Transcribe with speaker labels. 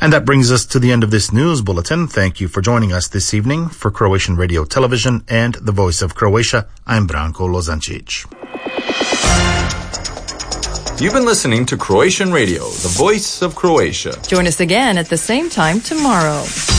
Speaker 1: And that brings us to the end of this news bulletin. Thank you for joining us this evening. For Croatian Radio Television and the Voice of Croatia, I'm Branko Lozancic.
Speaker 2: You've been listening to Croatian Radio, the Voice of Croatia.
Speaker 3: Join us again at the same time tomorrow.